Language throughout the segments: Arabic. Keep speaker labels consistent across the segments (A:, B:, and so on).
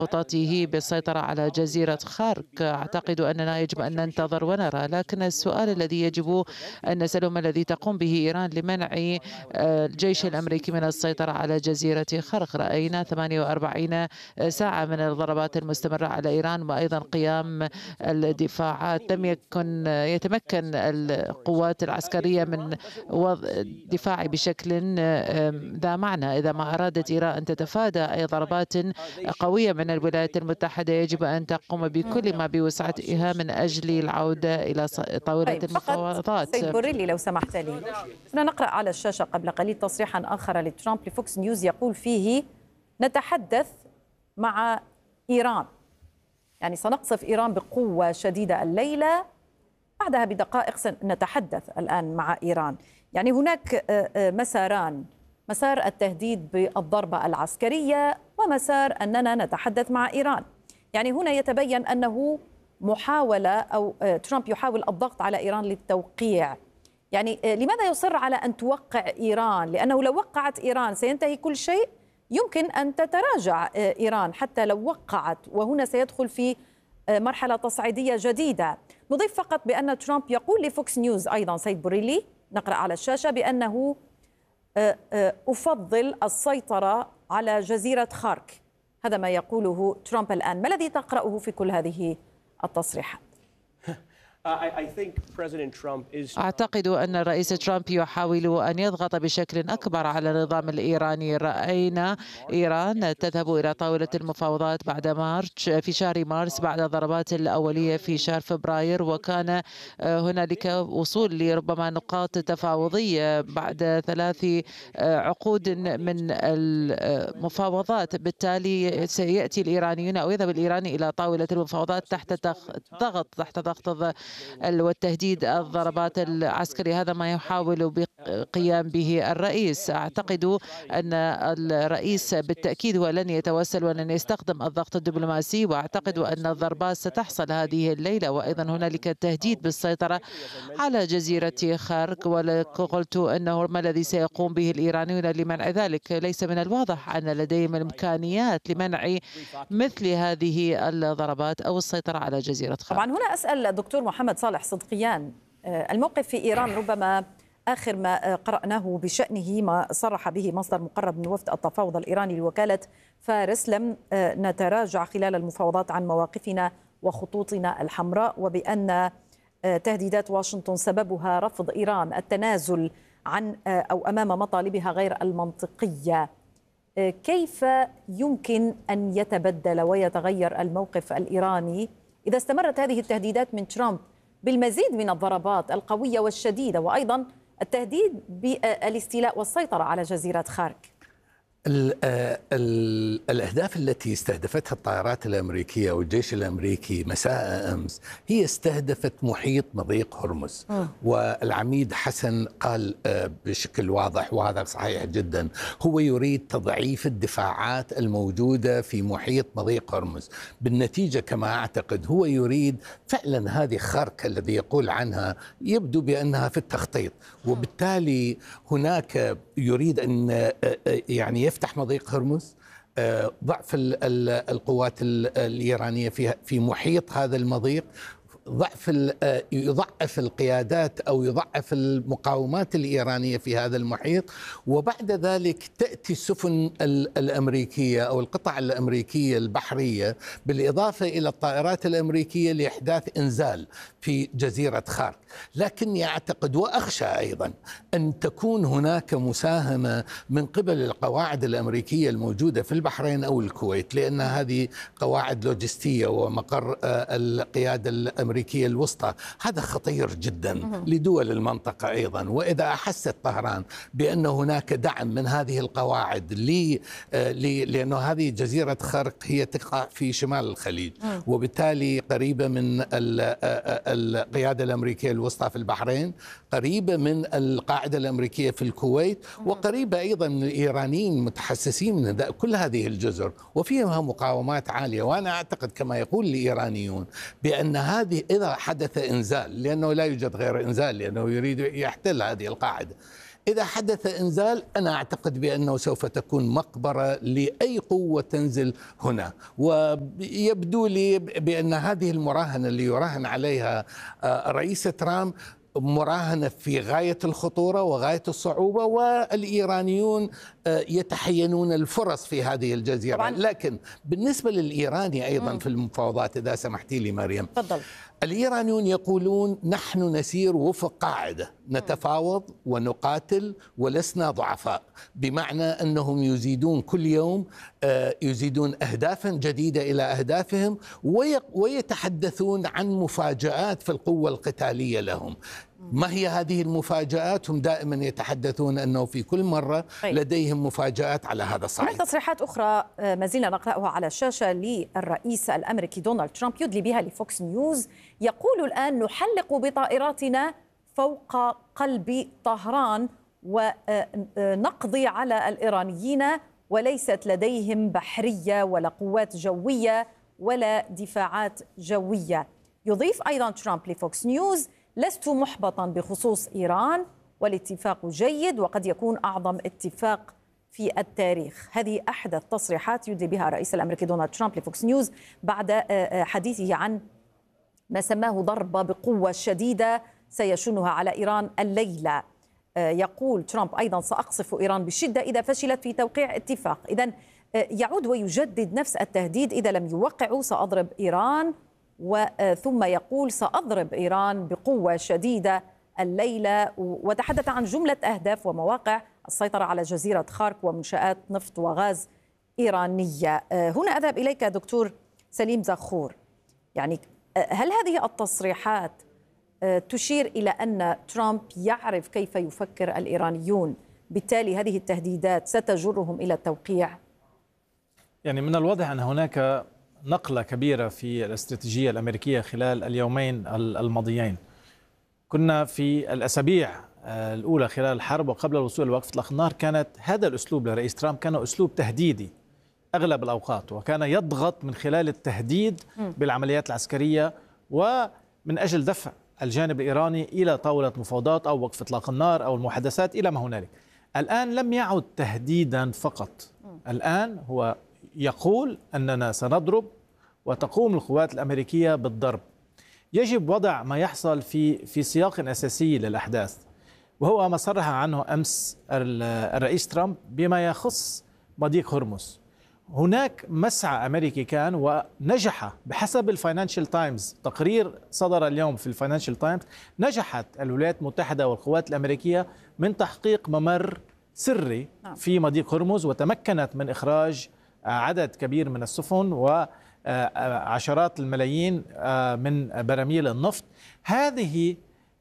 A: خططه بالسيطرة على جزيرة خارك. أعتقد أننا يجب أن ننتظر ونرى، لكن السؤال الذي يجب أن نسأله ما الذي تقوم به إيران لمنع الجيش الأمريكي من السيطرة على جزيرة خرق. رأينا 48 ساعة من الضربات المستمرة على إيران، وأيضا قيام الدفاعات. لم يتمكن القوات العسكرية من الدفاع بشكل ذا معنى. إذا ما أرادت إيران أن تتفادى أي ضربات قوية من الولايات المتحدة، يجب أن تقوم بكل ما بوسعها من أجل العودة إلى طاولة المفاوضات.
B: سيد بوريلي لو سمحت لي، كنا نقرأ على الشاشة قبل قليل تصريحا آخر لترامب لفوكس نيوز يقول فيه: نتحدث مع إيران، يعني سنقصف إيران بقوة شديدة الليلة، بعدها بدقائق سنتحدث الآن مع إيران. يعني هناك مساران: مسار التهديد بالضربة العسكرية، ومسار أننا نتحدث مع إيران. يعني هنا يتبين أنه محاولة أو ترامب يحاول الضغط على إيران للتوقيع. يعني لماذا يصر على أن توقع إيران؟ لأنه لو وقعت إيران سينتهي كل شيء، يمكن أن تتراجع إيران حتى لو وقعت، وهنا سيدخل في مرحلة تصعيدية جديدة. نضيف فقط بأن ترامب يقول لفوكس نيوز أيضا، سيد بوريلي نقرأ على الشاشة، بأنه أفضل السيطرة على جزيرة خارك. هذا ما يقوله ترامب الآن. ما الذي تقرأه في كل هذه التصريحات؟
A: أعتقد أن الرئيس ترامب يحاول أن يضغط بشكل أكبر على النظام الإيراني. رأينا إيران تذهب إلى طاولة المفاوضات بعد مارس، في شهر مارس، بعد الضربات الأولية في شهر فبراير، وكان هنالك وصول لربما نقاط تفاوضية بعد 3 عقود من المفاوضات. بالتالي سيأتي الإيرانيون أو يذهب الإيراني إلى طاولة المفاوضات تحت ضغط والتهديد الضربات العسكرية. هذا ما يحاول بالقيام به الرئيس. أعتقد أن الرئيس بالتأكيد هو لن يتوسل ولن يستخدم الضغط الدبلوماسي، وأعتقد أن الضربات ستحصل هذه الليلة. وأيضا هنالك تهديد بالسيطرة على جزيرة خارك، وقلت أنه ما الذي سيقوم به الإيرانيون لمنع ذلك. ليس من الواضح أن لديهم الإمكانيات لمنع مثل هذه الضربات أو السيطرة على جزيرة خارك.
B: طبعا هنا أسأل الدكتور محمد صالح صدقيان، الموقف في إيران ربما آخر ما قرأناه بشأنه ما صرح به مصدر مقرب من وفد التفاوض الإيراني لوكالة فارس: لم نتراجع خلال المفاوضات عن مواقفنا وخطوطنا الحمراء، وبأن تهديدات واشنطن سببها رفض إيران التنازل عن أو أمام مطالبها غير المنطقية. كيف يمكن أن يتبدل ويتغير الموقف الإيراني إذا استمرت هذه التهديدات من ترامب بالمزيد من الضربات القوية والشديدة، وأيضا التهديد بالاستيلاء والسيطرة على جزيرة خارك؟
C: الأهداف التي استهدفتها الطائرات الأمريكية والجيش الأمريكي مساء أمس هي استهدفت محيط مضيق هرمز. والعميد حسن قال بشكل واضح، وهذا صحيح جدا، هو يريد تضعيف الدفاعات الموجودة في محيط مضيق هرمز. بالنتيجة كما أعتقد هو يريد فعلا هذه خرق الذي يقول عنها، يبدو بأنها في التخطيط، وبالتالي هناك يريد أن يعني يفتح مضيق هرمز، ضعف القوات الإيرانية في محيط هذا المضيق، يضعف القيادات أو يضعف المقاومات الإيرانية في هذا المحيط. وبعد ذلك تأتي السفن الأمريكية أو القطع الأمريكية البحرية بالإضافة إلى الطائرات الأمريكية لإحداث إنزال في جزيرة خارك. لكني أعتقد وأخشى أيضا أن تكون هناك مساهمة من قبل القواعد الأمريكية الموجودة في البحرين أو الكويت، لأن هذه قواعد لوجستية ومقر القيادة الأمريكية الوسطى. هذا خطير جدا لدول المنطقة أيضا. وإذا أحست طهران بأن هناك دعم من هذه القواعد لأنه هذه جزيرة خرق هي تقع في شمال الخليج، وبالتالي قريبة من القيادة الأمريكية الوسطى في البحرين، قريبة من القاعدة الأمريكية في الكويت، وقريبة أيضا من الإيرانيين المتحسسين من كل هذه الجزر وفيها مقاومات عالية. وأنا أعتقد كما يقول الإيرانيون بأن هذه إذا حدث إنزال، لأنه لا يوجد غير إنزال لأنه يريد يحتل هذه القاعدة، إذا حدث إنزال أنا أعتقد بأنه سوف تكون مقبرة لأي قوة تنزل هنا. ويبدو لي بأن هذه المراهنة اللي يراهن عليها رئيس ترامب مراهنة في غاية الخطورة وغاية الصعوبة، والإيرانيون يتحينون الفرص في هذه الجزيرة طبعاً. لكن بالنسبة للإيراني أيضا في المفاوضات، إذا سمحتي لي مريم،
B: تفضل.
C: الإيرانيون يقولون نحن نسير وفق قاعدة، نتفاوض ونقاتل ولسنا ضعفاء، بمعنى أنهم يزيدون كل يوم يزيدون أهدافا جديدة إلى أهدافهم، ويتحدثون عن مفاجآت في القوة القتالية لهم. ما هي هذه المفاجآت؟ هم دائما يتحدثون أنه في كل مرة لديهم مفاجآت على هذا الصعيد.
B: هناك تصريحات أخرى ما زلنا نقرأها على الشاشة للرئيس الأمريكي دونالد ترامب يدلي بها لفوكس نيوز، يقول الآن نحلق بطائراتنا فوق قلب طهران ونقضي على الإيرانيين، وليست لديهم بحرية ولا قوات جوية ولا دفاعات جوية. يضيف أيضا ترامب لفوكس نيوز: لست محبطا بخصوص إيران، والاتفاق جيد وقد يكون أعظم اتفاق في التاريخ. هذه أحدث تصريحات يدلي بها الرئيس الأمريكي دونالد ترامب لفوكس نيوز بعد حديثه عن ما سماه ضربة بقوة شديدة سيشنها على إيران الليلة. يقول ترامب أيضا: سأقصف إيران بشدة إذا فشلت في توقيع اتفاق. إذن يعود ويجدد نفس التهديد: إذا لم يوقعوا سأضرب إيران، ثم يقول: سأضرب إيران بقوة شديدة الليلة. وتحدث عن جملة أهداف ومواقع: السيطرة على جزيرة خارك ومنشآت نفط وغاز إيرانية. هنا أذهب إليك دكتور سليم زخور، يعني هل هذه التصريحات تشير إلى أن ترامب يعرف كيف يفكر الإيرانيون، بالتالي هذه التهديدات ستجرهم إلى التوقيع؟
D: يعني من الواضح أن هناك نقلة كبيرة في الاستراتيجية الأمريكية خلال اليومين الماضيين. كنا في الأسابيع الأولى خلال الحرب وقبل الوصول لوقف إطلاق النار كانت هذا الأسلوب لرئيس ترامب كان أسلوب تهديدي أغلب الأوقات، وكان يضغط من خلال التهديد بالعمليات العسكرية ومن أجل دفع الجانب الإيراني إلى طاولة مفاوضات أو وقف إطلاق النار أو المحادثات إلى ما هنالك. الآن لم يعد تهديدا فقط، الآن هو يقول أننا سنضرب وتقوم القوات الأمريكية بالضرب. يجب وضع ما يحصل في سياق أساسي للأحداث، وهو ما صرح عنه أمس الرئيس ترامب بما يخص مضيق هرمز. هناك مسعى أمريكي كان ونجح بحسب الفاينانشال تايمز، تقرير صدر اليوم في الفاينانشال تايمز، نجحت الولايات المتحدة والقوات الأمريكية من تحقيق ممر سري في مضيق هرمز، وتمكنت من إخراج عدد كبير من السفن وعشرات الملايين من براميل النفط. هذه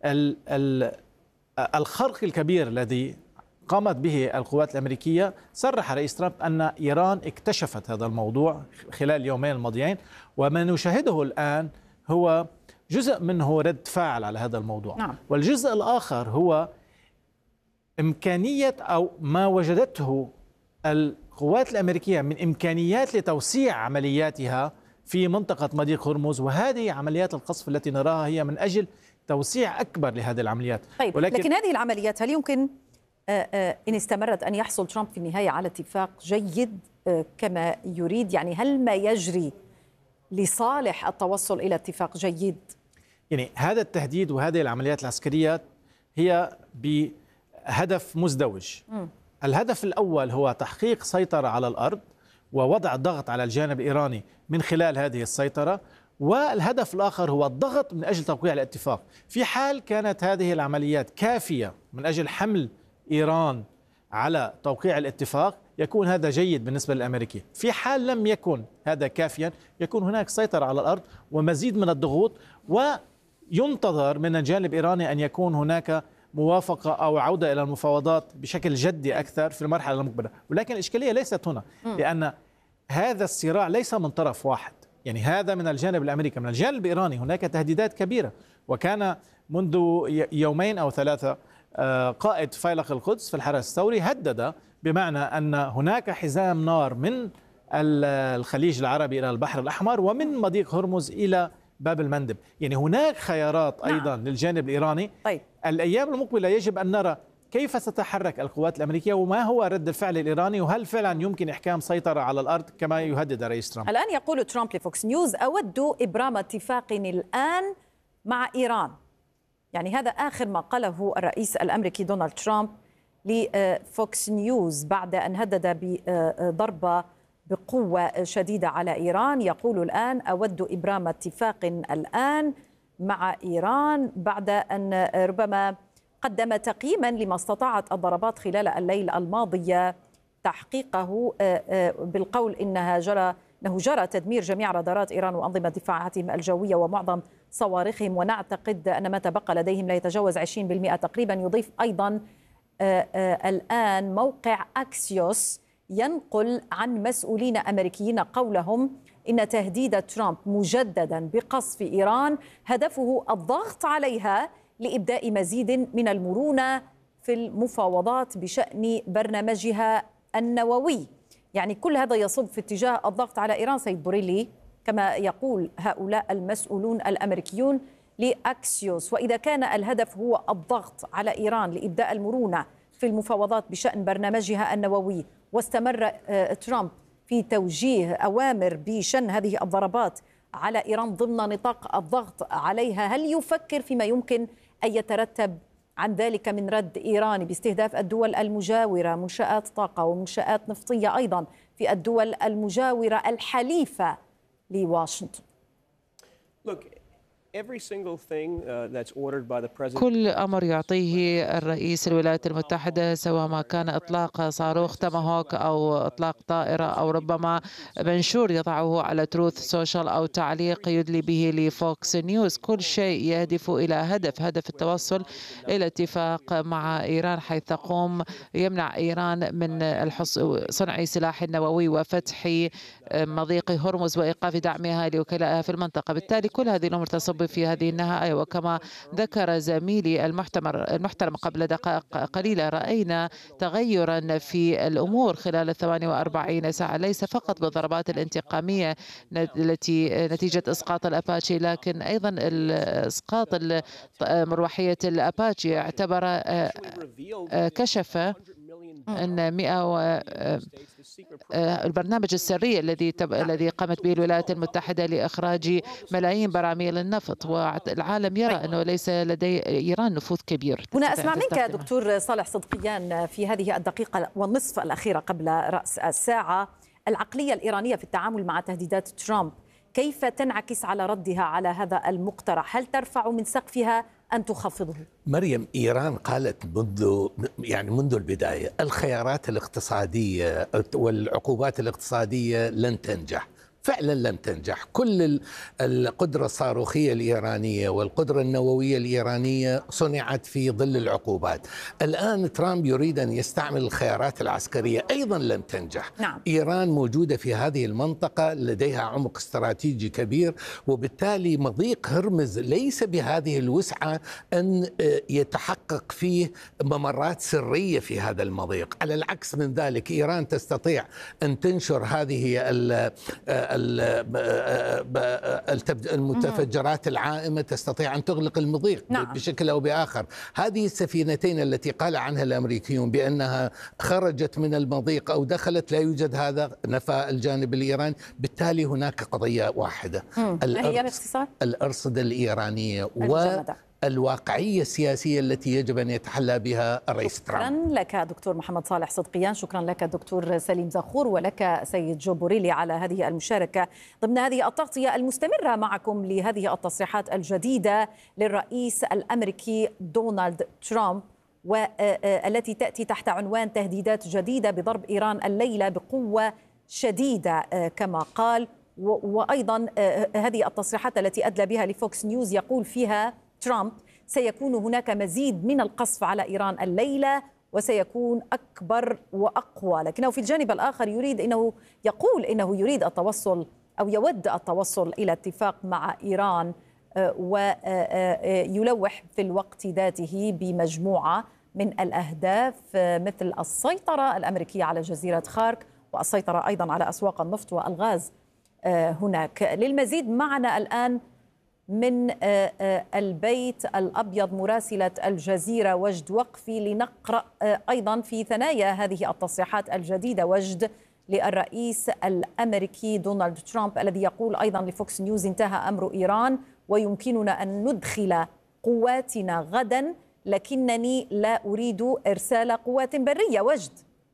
D: الخرق الكبير الذي قامت به القوات الأمريكية، صرح رئيس ترامب أن إيران اكتشفت هذا الموضوع خلال اليومين الماضيين، وما نشاهده الآن هو جزء منه رد فعل على هذا الموضوع. والجزء الآخر هو إمكانية أو ما وجدته القوات الأمريكية من إمكانيات لتوسيع عملياتها في منطقة مضيق هرمز، وهذه عمليات القصف التي نراها هي من أجل توسيع أكبر لهذه العمليات.
B: طيب، لكن هذه العمليات هل يمكن إن استمرت أن يحصل ترامب في النهاية على اتفاق جيد كما يريد؟ يعني هل ما يجري لصالح التوصل إلى اتفاق جيد؟
D: يعني هذا التهديد وهذه العمليات العسكرية هي بهدف مزدوج. الهدف الأول هو تحقيق سيطرة على الأرض ووضع ضغط على الجانب الإيراني من خلال هذه السيطرة، والهدف الآخر هو الضغط من أجل توقيع الاتفاق. في حال كانت هذه العمليات كافية من أجل حمل إيران على توقيع الاتفاق يكون هذا جيد بالنسبة للأمريكي. في حال لم يكن هذا كافيا يكون هناك سيطرة على الأرض ومزيد من الضغوط، وينتظر من الجانب الإيراني أن يكون هناك موافقة أو عودة إلى المفاوضات بشكل جدي أكثر في المرحلة المقبلة. ولكن الإشكالية ليست هنا، لأن هذا الصراع ليس من طرف واحد، يعني هذا من الجانب الأمريكي. من الجانب الإيراني هناك تهديدات كبيرة، وكان منذ يومين أو ثلاثة قائد فيلق القدس في الحرس الثوري هدد بمعنى أن هناك حزام نار من الخليج العربي إلى البحر الأحمر ومن مضيق هرمز إلى باب المندب. يعني هناك خيارات أيضا للجانب الإيراني.
B: طيب.
D: الأيام المقبلة يجب أن نرى كيف ستتحرك القوات الأمريكية وما هو رد الفعل الإيراني، وهل فعلا يمكن إحكام سيطرة على الأرض كما يهدد رئيس ترامب؟
B: الآن يقول ترامب لفوكس نيوز: أود إبرام اتفاق الآن مع إيران. يعني هذا آخر ما قاله الرئيس الأمريكي دونالد ترامب لفوكس نيوز بعد أن هدد بضربة بقوة شديدة على إيران. يقول الآن: أود إبرام اتفاق الآن مع إيران، بعد أن ربما قدم تقييما لما استطاعت الضربات خلال الليل الماضي تحقيقه، بالقول إنه جرى تدمير جميع رادارات إيران وأنظمة دفاعاتهم الجوية ومعظم صواريخهم، ونعتقد أن ما تبقى لديهم لا يتجاوز 20% تقريبا. يضيف أيضا الآن موقع أكسيوس ينقل عن مسؤولين أمريكيين قولهم إن تهديد ترامب مجددا بقصف إيران هدفه الضغط عليها لإبداء مزيد من المرونة في المفاوضات بشأن برنامجها النووي. يعني كل هذا يصب في اتجاه الضغط على إيران سيد بوريلي، كما يقول هؤلاء المسؤولون الأمريكيون لأكسيوس. وإذا كان الهدف هو الضغط على إيران لإبداء المرونة في المفاوضات بشأن برنامجها النووي، واستمر ترامب في توجيه أوامر بشن هذه الضربات على إيران ضمن نطاق الضغط عليها، هل يفكر فيما يمكن أن يترتب عن ذلك من رد إيراني باستهداف الدول المجاورة، منشآت طاقة ومنشآت نفطية أيضا في الدول المجاورة الحليفة لواشنطن؟
A: كل أمر يعطيه الرئيس الولايات المتحدة، سواء ما كان إطلاق صاروخ تاماهوك أو إطلاق طائرة أو ربما منشور يضعه على تروث سوشيال أو تعليق يدلي به لفوكس نيوز، كل شيء يهدف إلى هدف التوصل إلى اتفاق مع إيران، حيث تقوم يمنع إيران من صنع سلاح نووي وفتح مضيق هرمز وإيقاف دعمها لوكلائها في المنطقة. بالتالي كل هذه الأمور تصب في هذه النهاية. وكما ذكر زميلي المحترم قبل دقائق قليلة، رأينا تغيرا في الأمور خلال 48 ساعة، ليس فقط بالضربات الانتقامية التي نتيجة إسقاط الأباتشي، لكن أيضا إسقاط مروحية الأباتشي اعتبر كشف أن البرنامج السري الذي قامت به الولايات المتحدة لإخراج ملايين براميل النفط، والعالم يرى أنه ليس لدي إيران نفوذ كبير.
B: هنا أسمع منك دكتور صالح صدقيان في هذه الدقيقة والنصف الأخيرة قبل رأس الساعة، العقلية الإيرانية في التعامل مع تهديدات ترامب كيف تنعكس على ردها على هذا المقترح؟ هل ترفع من سقفها أن تخفضه؟
C: مريم، إيران قالت منذ البداية الخيارات الاقتصادية والعقوبات الاقتصادية لن تنجح. فعلا لم تنجح. كل القدرة الصاروخية الإيرانية والقدرة النووية الإيرانية صنعت في ظل العقوبات. الآن ترامب يريد أن يستعمل الخيارات العسكرية، أيضا لم تنجح.
B: نعم.
C: إيران موجودة في هذه المنطقة، لديها عمق استراتيجي كبير، وبالتالي مضيق هرمز ليس بهذه الوسعة أن يتحقق فيه ممرات سرية في هذا المضيق. على العكس من ذلك، إيران تستطيع أن تنشر هذه المتفجرات العائمة، تستطيع أن تغلق المضيق. نعم. بشكل أو بآخر. هذه السفينتين التي قال عنها الأمريكيون بأنها خرجت من المضيق أو دخلت، لا يوجد هذا، نفى الجانب الإيراني. بالتالي هناك قضية واحدة، الأرصدة الإيرانية الواقعية السياسية التي يجب أن يتحلى بها الرئيس ترامب.
B: شكرا لك دكتور محمد صالح صدقيان، شكرا لك دكتور سليم زخور، ولك سيد جو بوريلي على هذه المشاركة ضمن هذه التغطية المستمرة معكم لهذه التصريحات الجديدة للرئيس الأمريكي دونالد ترامب، والتي تأتي تحت عنوان تهديدات جديدة بضرب إيران الليلة بقوة شديدة كما قال. وأيضا هذه التصريحات التي أدلى بها لفوكس نيوز يقول فيها ترامب: سيكون هناك مزيد من القصف على إيران الليلة وسيكون أكبر وأقوى. لكنه في الجانب الآخر يقول إنه يريد التوصل أو يود التوصل إلى اتفاق مع إيران، ويلوح في الوقت ذاته بمجموعة من الأهداف مثل السيطرة الأمريكية على جزيرة خارك والسيطرة أيضا على أسواق النفط والغاز هناك. للمزيد معنا الآن من البيت الأبيض مراسلة الجزيرة وجد وقفي لنقرأ أيضا في ثنايا هذه التصريحات الجديدة وجد للرئيس الأمريكي دونالد ترامب الذي يقول أيضا لفوكس نيوز: انتهى أمر إيران ويمكننا أن ندخل قواتنا غدا، لكنني لا أريد إرسال قوات برية. وجد.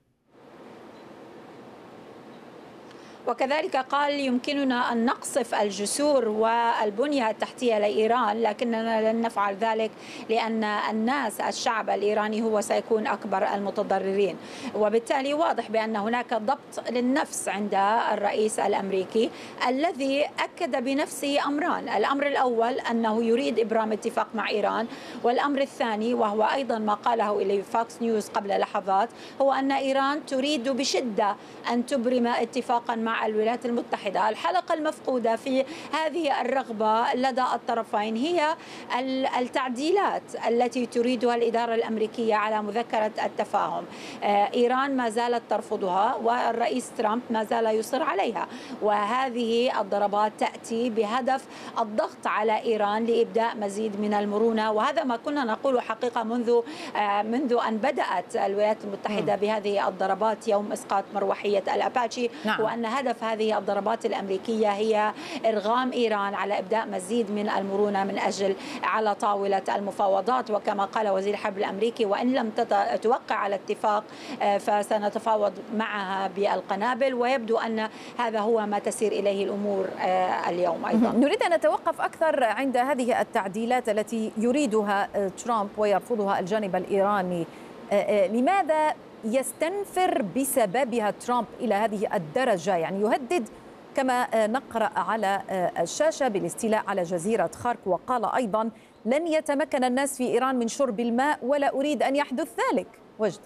E: وكذلك قال: يمكننا أن نقصف الجسور والبنية التحتية لإيران، لكننا لن نفعل ذلك لأن الشعب الإيراني هو سيكون أكبر المتضررين. وبالتالي واضح بأن هناك ضبط للنفس عند الرئيس الأمريكي الذي أكد بنفسه أمران: الأمر الأول أنه يريد إبرام اتفاق مع إيران، والأمر الثاني وهو أيضا ما قاله لفوكس نيوز قبل لحظات هو أن إيران تريد بشدة أن تبرم اتفاقا مع الولايات المتحدة. الحلقة المفقودة في هذه الرغبة لدى الطرفين هي التعديلات التي تريدها الإدارة الأمريكية على مذكرة التفاهم. إيران ما زالت ترفضها والرئيس ترامب ما زال يصر عليها، وهذه الضربات تأتي بهدف الضغط على إيران لإبداء مزيد من المرونة. وهذا ما كنا نقول حقيقة منذ أن بدأت الولايات المتحدة بهذه الضربات يوم إسقاط مروحية الأباتشي. نعم. وأن هدف هذه الضربات الأمريكية هي إرغام إيران على إبداء مزيد من المرونة من أجل على طاولة المفاوضات. وكما قال وزير الحرب الأمريكي: وإن لم توقع على اتفاق فسنتفاوض معها بالقنابل. ويبدو أن هذا هو ما تسير إليه الأمور اليوم. أيضا
B: نريد أن نتوقف أكثر عند هذه التعديلات التي يريدها ترامب ويرفضها الجانب الإيراني. لماذا يستنفر بسببها ترامب إلى هذه الدرجة؟ يعني يهدد كما نقرأ على الشاشة بالاستيلاء على جزيرة خارك، وقال أيضا: لن يتمكن الناس في إيران من شرب الماء ولا أريد أن يحدث ذلك. وجد.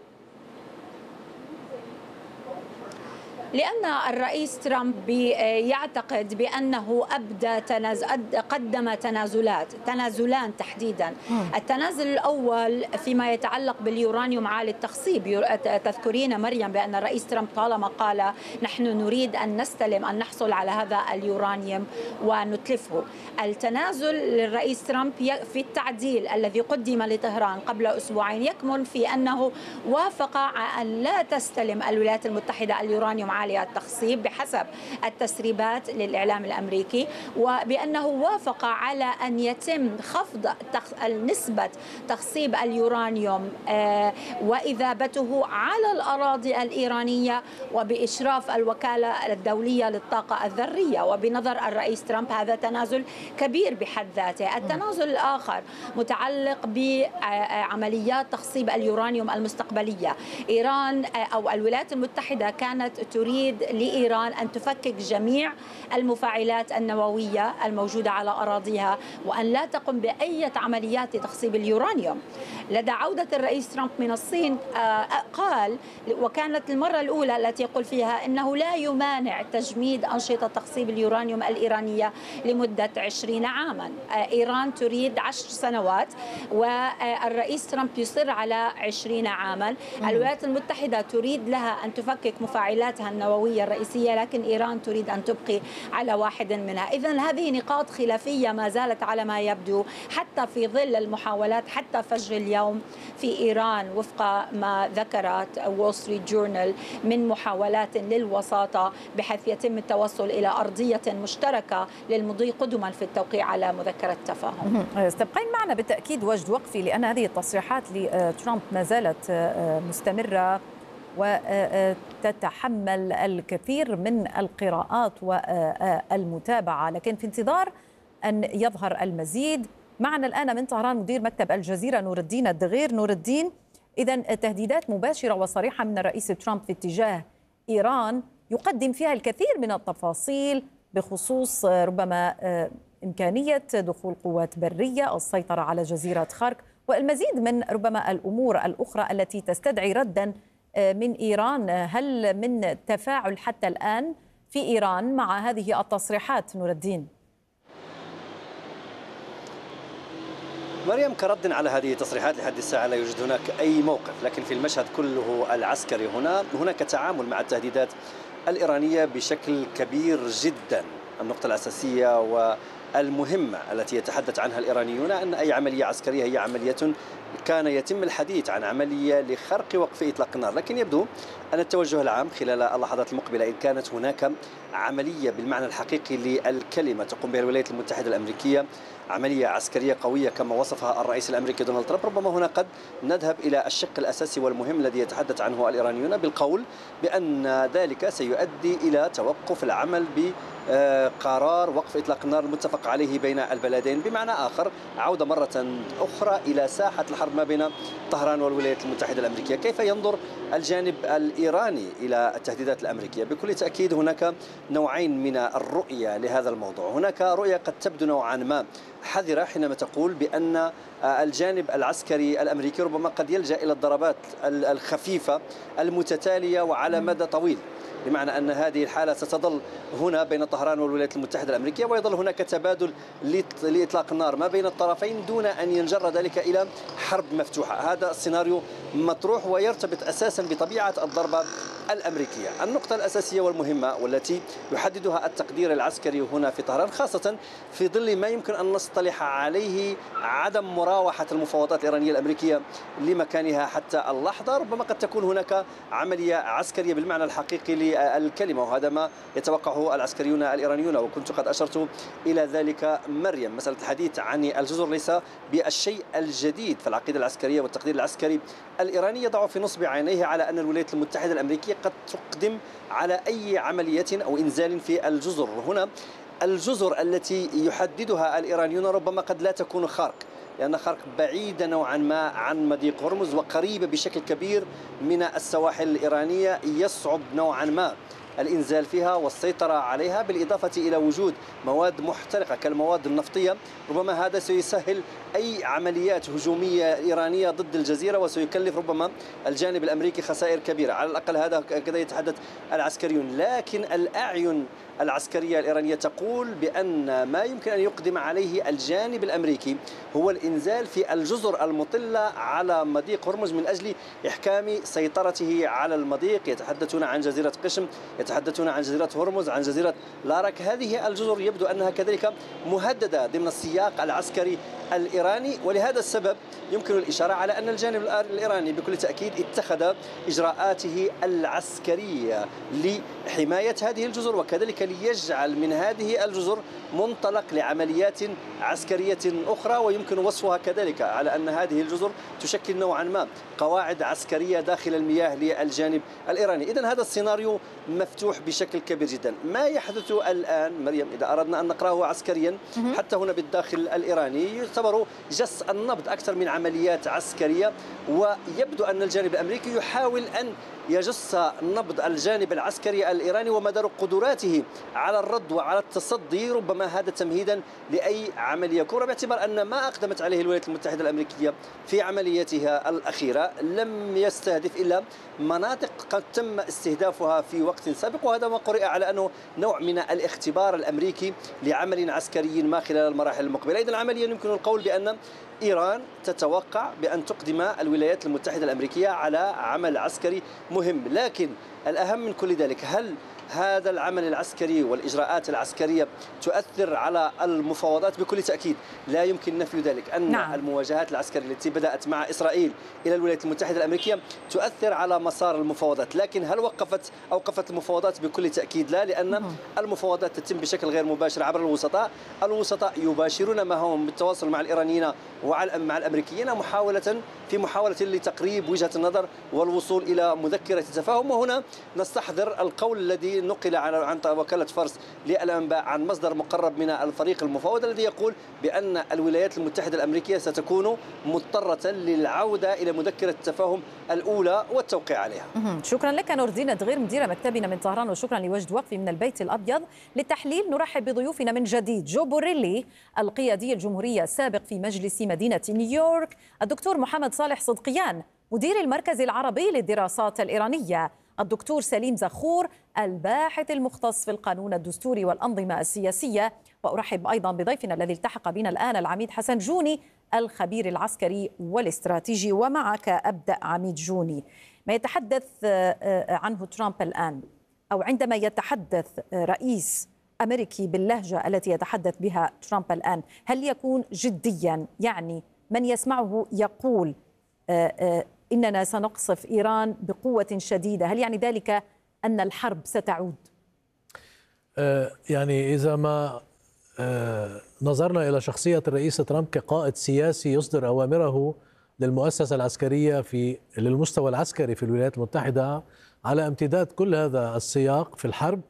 E: لأن الرئيس ترامب يعتقد بأنه قدم تنازلان تحديدا. التنازل الأول فيما يتعلق باليورانيوم عالي التخصيب. تذكرين مريم بأن الرئيس ترامب طالما قال: نحن نريد أن نحصل على هذا اليورانيوم ونتلفه. التنازل للرئيس ترامب في التعديل الذي قدم لطهران قبل أسبوعين يكمن في أنه وافق أن لا تستلم الولايات المتحدة اليورانيوم عالي التخصيب بحسب التسريبات للإعلام الأمريكي، وبأنه وافق على أن يتم خفض نسبة تخصيب اليورانيوم وإذابته على الأراضي الإيرانية وبإشراف الوكالة الدولية للطاقة الذرية. وبنظر الرئيس ترامب هذا تنازل كبير بحد ذاته. التنازل الآخر متعلق بعمليات تخصيب اليورانيوم المستقبلية. إيران أو الولايات المتحدة كانت تريد لإيران أن تفكك جميع المفاعلات النووية الموجودة على أراضيها وأن لا تقم بأي عمليات لتخصيب اليورانيوم. لدى عودة الرئيس ترامب من الصين قال، وكانت المرة الأولى التي يقول فيها أنه لا يمانع تجميد أنشطة تخصيب اليورانيوم الإيرانية لمدة 20 عاما. إيران تريد 10 سنوات والرئيس ترامب يصر على 20 عاما. الولايات المتحدة تريد لها أن تفكك مفاعلاتها النووية الرئيسية، لكن إيران تريد أن تبقي على واحد منها. إذن هذه نقاط خلافية ما زالت على ما يبدو حتى في ظل المحاولات حتى فجر اليوم في إيران وفق ما ذكرت وول ستريت جورنال من محاولات للوساطة بحيث يتم التوصل إلى أرضية مشتركة للمضي قدما في التوقيع على مذكرة تفاهم.
B: استبقين معنا بالتأكيد وجد وقفي، لأن هذه التصريحات لترامب ما زالت مستمرة وتتحمل الكثير من القراءات والمتابعة، لكن في انتظار أن يظهر المزيد. معنا الآن من طهران مدير مكتب الجزيرة نور الدين الدغير. نور الدين، إذن تهديدات مباشرة وصريحة من الرئيس ترامب في اتجاه إيران يقدم فيها الكثير من التفاصيل بخصوص ربما إمكانية دخول قوات برية، السيطرة على جزيرة خارك، والمزيد من ربما الأمور الأخرى التي تستدعي ردا من إيران. هل من تفاعل حتى الآن في إيران مع هذه التصريحات نور الدين؟
F: مريم، كرد على هذه التصريحات لحد الساعة لا يوجد هناك أي موقف، لكن في المشهد كله العسكري هناك تعامل مع التهديدات الإيرانية بشكل كبير جدا. النقطة الأساسية المهمة التي يتحدث عنها الإيرانيون أن أي عملية عسكرية هي عملية كان يتم الحديث عن عملية لخرق وقف إطلاق النار، لكن يبدو أن التوجه العام خلال اللحظات المقبلة إن كانت هناك عملية بالمعنى الحقيقي للكلمة تقوم بها الولايات المتحدة الأمريكية، عملية عسكرية قوية كما وصفها الرئيس الأمريكي دونالد ترامب، ربما هنا قد نذهب إلى الشق الأساسي والمهم الذي يتحدث عنه الإيرانيون بالقول بأن ذلك سيؤدي إلى توقف العمل بقرار وقف إطلاق النار المتفق عليه بين البلدين، بمعنى آخر عودة مرة أخرى إلى ساحة الحرب ما بين طهران والولايات المتحدة الأمريكية. كيف ينظر الجانب الإيراني إلى التهديدات الأمريكية؟ بكل تأكيد هناك نوعين من الرؤية لهذا الموضوع. هناك رؤية قد تبدو نوعا ما حذرة حينما تقول بأن الجانب العسكري الأمريكي ربما قد يلجأ إلى الضربات الخفيفة المتتالية وعلى مدى طويل، بمعنى أن هذه الحالة ستظل هنا بين طهران والولايات المتحدة الأمريكية ويظل هناك تبادل لإطلاق النار ما بين الطرفين دون أن ينجر ذلك إلى حرب مفتوحة. هذا السيناريو مطروح ويرتبط أساسا بطبيعة الضربة الأمريكية. النقطة الأساسية والمهمة والتي يحددها التقدير العسكري هنا في طهران، خاصة في ظل ما يمكن أن نصطلح عليه عدم مراوحة المفاوضات الإيرانية الأمريكية لمكانها حتى اللحظة، ربما قد تكون هناك عملية عسكرية بالمعنى الحقيقي للكلمة، وهذا ما يتوقعه العسكريون الإيرانيون، وكنت قد أشرت إلى ذلك مريم. مسألة الحديث عن الجزر ليس بالشيء الجديد، فالعقيدة العسكرية والتقدير العسكري الإيراني يضع في نصب عينيه على أن الولايات المتحدة الأمريكية قد تقدم على أي عملية أو إنزال في الجزر. هنا الجزر التي يحددها الإيرانيون ربما قد لا تكون خارق، لأن خارق بعيدة نوعا ما عن مضيق هرمز وقريبة بشكل كبير من السواحل الإيرانية، يصعب نوعا ما الإنزال فيها والسيطرة عليها، بالإضافة إلى وجود مواد محترقة كالمواد النفطية. ربما هذا سيسهل أي عمليات هجومية إيرانية ضد الجزيرة وسيكلف ربما الجانب الأمريكي خسائر كبيرة، على الأقل هذا كذا يتحدث العسكريون. لكن الأعين العسكرية الإيرانية تقول بأن ما يمكن أن يقدم عليه الجانب الأمريكي هو الإنزال في الجزر المطلة على مضيق هرمز من أجل إحكام سيطرته على المضيق. يتحدثون عن جزيرة قشم، يتحدثون عن جزيرة هرمز، عن جزيرة لارك. هذه الجزر يبدو أنها كذلك مهددة ضمن السياق العسكري الإيراني، ولهذا السبب يمكن الإشارة على أن الجانب الإيراني بكل تأكيد اتخذ إجراءاته العسكرية لحماية هذه الجزر، وكذلك ليجعل من هذه الجزر منطلق لعمليات عسكرية أخرى، ويمكن وصفها كذلك على أن هذه الجزر تشكل نوعا ما قواعد عسكرية داخل المياه للجانب الإيراني. إذن هذا السيناريو مفتوح بشكل كبير جدا. ما يحدث الآن مريم إذا أردنا أن نقرأه عسكريا حتى هنا بالداخل الإيراني يعتبر جس النبض أكثر من عمليات عسكرية، ويبدو أن الجانب الأمريكي يحاول أن يجس نبض الجانب العسكري الإيراني ومدار قدراته على الرد وعلى التصدي، ربما هذا تمهيدا لأي عملية كبرى، باعتبار أن ما أقدمت عليه الولايات المتحدة الأمريكية في عملياتها الأخيرة لم يستهدف إلا مناطق قد تم استهدافها في وقت سابق، وهذا ما قرئ على أنه نوع من الاختبار الأمريكي لعمل عسكري ما خلال المراحل المقبلة. إذن عمليا يمكن القول بأن إيران تتوقع بأن تقدم الولايات المتحدة الأمريكية على عمل عسكري مهم، لكن الأهم من كل ذلك هل هذا العمل العسكري والإجراءات العسكرية تؤثر على المفاوضات؟ بكل تأكيد لا يمكن نفي ذلك أن المواجهات العسكرية التي بدأت مع إسرائيل إلى الولايات المتحدة الأمريكية تؤثر على مسار المفاوضات، لكن هل أوقفت المفاوضات؟ بكل تأكيد لا، لأن المفاوضات تتم بشكل غير مباشر عبر الوسطاء يباشرون ما هم بالتواصل مع الإيرانيين ومع الأمريكيين في محاولة لتقريب وجهة النظر والوصول إلى مذكرة تفاهم. وهنا نستحضر القول الذي نقل عن وكالة فارس للأنباء عن مصدر مقرب من الفريق المفاوض الذي يقول بأن الولايات المتحدة الأمريكية ستكون مضطرة للعودة إلى مذكرة التفاهم الأولى والتوقيع عليها.
B: شكرا لك نور الدين الدغير مدير مكتبنا من طهران، وشكرا لوجد وقفي من البيت الأبيض للتحليل. نرحب بضيوفنا من جديد: جو بوريلي القيادي الجمهورية السابق في مجلس مدينة نيويورك، الدكتور محمد صالح صدقيان مدير المركز العربي للدراسات الإيرانية، الدكتور سليم زخور الباحث المختص في القانون الدستوري والأنظمة السياسية، وأرحب أيضا بضيفنا الذي التحق بنا الآن العميد حسن جوني الخبير العسكري والاستراتيجي. ومعك أبدأ عميد جوني، ما يتحدث عنه ترامب الآن، أو عندما يتحدث رئيس أمريكي باللهجة التي يتحدث بها ترامب الآن، هل يكون جديا؟ يعني من يسمعه يقول إننا سنقصف إيران بقوة شديدة، هل يعني ذلك أن الحرب ستعود؟
G: يعني إذا ما نظرنا إلى شخصية الرئيس ترامب كقائد سياسي يصدر أوامره للمؤسسة العسكرية للمستوى العسكري في الولايات المتحدة على امتداد كل هذا السياق في الحرب،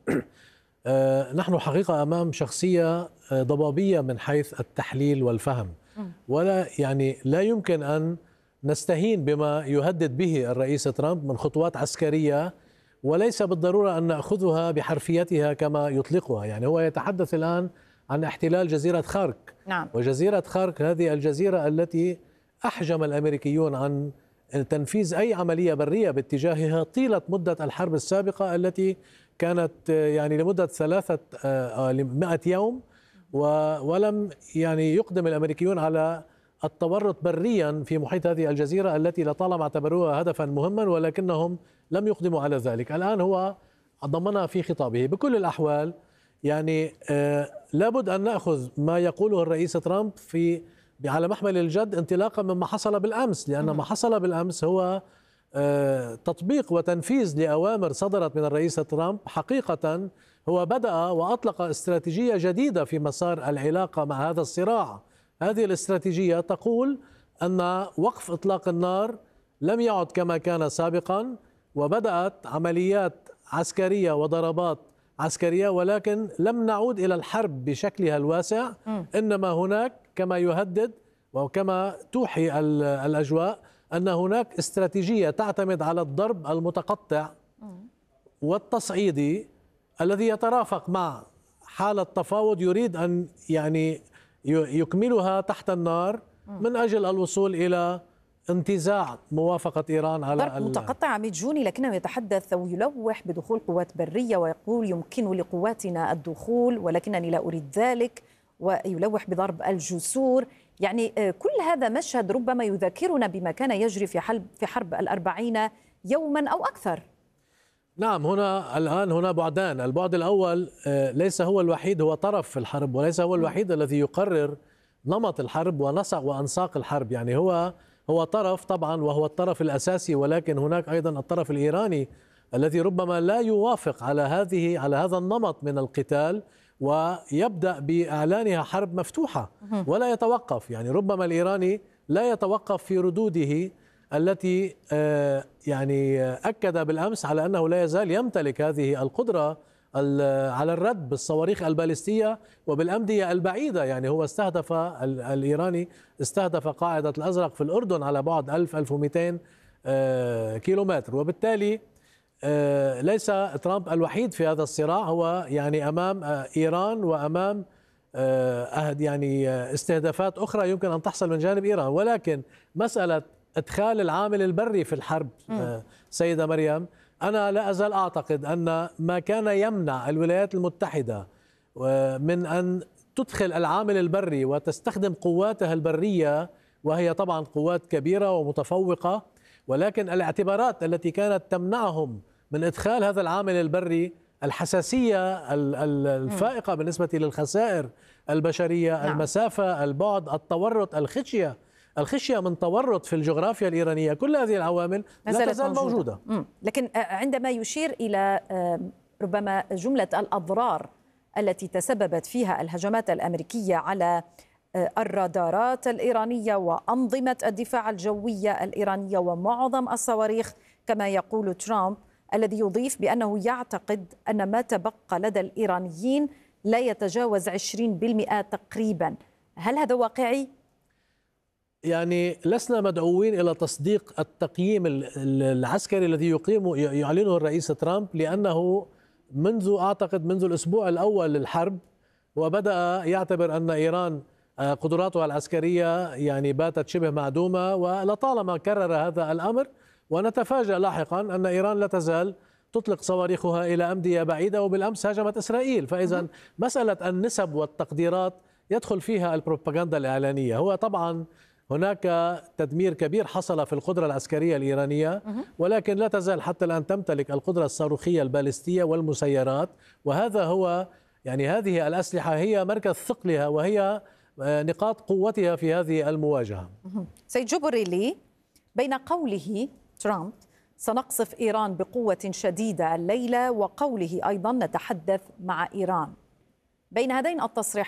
G: نحن حقيقة أمام شخصية ضبابية من حيث التحليل والفهم، ولا يعني لا يمكن أن نستهين بما يهدد به الرئيس ترامب من خطوات عسكرية، وليس بالضرورة أن نأخذها بحرفيتها كما يطلقها. يعني هو يتحدث الآن عن احتلال جزيرة خارك.
B: نعم.
G: وجزيرة خارك هذه الجزيرة التي أحجم الأمريكيون عن تنفيذ أي عملية برية باتجاهها طيلة مدة الحرب السابقة التي كانت يعني لمدة 300 يوم، ولم يعني يقدم الأمريكيون على التورط بريا في محيط هذه الجزيرة التي لطالما اعتبروها هدفا مهما، ولكنهم لم يقدموا على ذلك. الآن هو ضمنها في خطابه. بكل الأحوال يعني لابد أن نأخذ ما يقوله الرئيس ترامب على محمل الجد انطلاقا مما حصل بالأمس، لأن ما حصل بالأمس هو تطبيق وتنفيذ لأوامر صدرت من الرئيس ترامب. حقيقة هو بدأ وأطلق استراتيجية جديدة في مسار العلاقة مع هذا الصراع. هذه الاستراتيجية تقول أن وقف إطلاق النار لم يعد كما كان سابقا، وبدأت عمليات عسكرية وضربات عسكرية، ولكن لم نعود إلى الحرب بشكلها الواسع، إنما هناك كما يهدد وكما توحي الأجواء أن هناك استراتيجية تعتمد على الضرب المتقطع والتصعيدي الذي يترافق مع حالة تفاوض يريد أن يعني يكملها تحت النار من أجل الوصول إلى انتزاع موافقة إيران على
B: ضرب متقطع. عميد جوني، لكنه يتحدث ويلوح بدخول قوات برية ويقول يمكن لقواتنا الدخول ولكنني لا أريد ذلك، ويلوح بضرب الجسور. يعني كل هذا مشهد ربما يذكرنا بما كان يجري في حرب 40 يوما أو أكثر.
G: نعم، الآن بعدان. البعد الأول ليس هو الوحيد، هو طرف في الحرب، وليس هو الوحيد الذي يقرر نمط الحرب ونسق وأنساق الحرب. يعني هو طرف طبعا، وهو الطرف الأساسي، ولكن هناك أيضا الطرف الإيراني الذي ربما لا يوافق على هذا النمط من القتال، ويبدأ بإعلانها حرب مفتوحة ولا يتوقف. يعني ربما الإيراني لا يتوقف في ردوده التي يعني أكد بالأمس على أنه لا يزال يمتلك هذه القدرة على الرد بالصواريخ البالستية وبالأمدية البعيدة. يعني هو الإيراني استهدف قاعدة الأزرق في الأردن على بعد 1000-1200 كيلومتر، وبالتالي ليس ترامب الوحيد في هذا الصراع. هو يعني أمام إيران وأمام يعني استهدافات أخرى يمكن أن تحصل من جانب إيران. ولكن مسألة إدخال العامل البري في الحرب سيدة مريم، أنا لا أزال أعتقد أن ما كان يمنع الولايات المتحدة من أن تدخل العامل البري وتستخدم قواتها البرية، وهي طبعا قوات كبيرة ومتفوقة، ولكن الاعتبارات التي كانت تمنعهم من إدخال هذا العامل البري، الحساسية الفائقة بالنسبة للخسائر البشرية، المسافة، البعد، التورط، الخشية من تورط في الجغرافيا الإيرانية، كل هذه العوامل لا تزال موجودة.
B: لكن عندما يشير إلى ربما جملة الأضرار التي تسببت فيها الهجمات الأمريكية على الرادارات الإيرانية وأنظمة الدفاع الجوية الإيرانية ومعظم الصواريخ كما يقول ترامب، الذي يضيف بأنه يعتقد أن ما تبقى لدى الإيرانيين لا يتجاوز 20% تقريبا، هل هذا واقعي؟
G: يعني لسنا مدعوين إلى تصديق التقييم العسكري الذي يعلنه الرئيس ترامب، لأنه أعتقد منذ الأسبوع الأول للحرب وبدأ يعتبر أن إيران قدراتها العسكرية يعني باتت شبه معدومة، ولطالما كرر هذا الأمر، ونتفاجأ لاحقا أن إيران لا تزال تطلق صواريخها إلى أمدية بعيدة، وبالأمس هاجمت إسرائيل. فإذا مسألة النسب والتقديرات يدخل فيها البروباغندا الإعلانية. هو طبعا هناك تدمير كبير حصل في القدرة العسكرية الإيرانية، ولكن لا تزال حتى الآن تمتلك القدرة الصاروخية البالستية والمسيرات، وهذا هو يعني هذه الأسلحة هي مركز ثقلها وهي نقاط قوتها في هذه المواجهة.
B: سيد جبريلي، بين قوله ترامب سنقصف إيران بقوة شديدة الليلة وقوله أيضا نتحدث مع إيران، بين هذين التصريحين